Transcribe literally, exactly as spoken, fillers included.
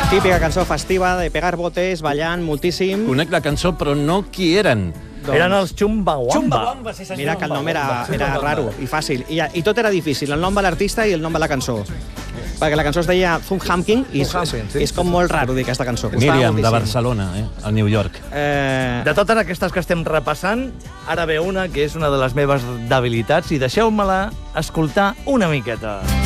Típica cançó festiva de pegar botes, ballant moltíssim. Conec la cançó, però no qui eren. Doncs... Eren els Chumbawamba. Chumbawamba, sí, senyor. Mira que el nom era, era raro i fàcil. I, I tot era difícil, el nom de l'artista i el nom de la cançó. Perquè la cançó es deia Thumb Humpkin i és, és, és com molt raro dir aquesta cançó. Míriam, de Barcelona, eh? a New York. Eh... De totes aquestes que estem repassant, ara ve una que és una de les meves debilitats i deixeu-me-la escoltar una miqueta.